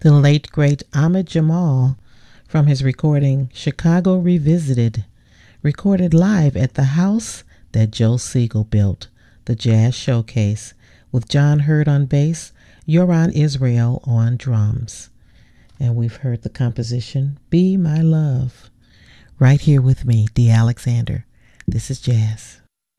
the late great Ahmad Jamal from his recording Chicago Revisited, recorded live at the house that Joe Siegel built, the Jazz Showcase, with John Hurt on bass, Yoran Israel on drums. And we've heard the composition Be My Love. Right here with me, Dee Alexander. This is Jazz.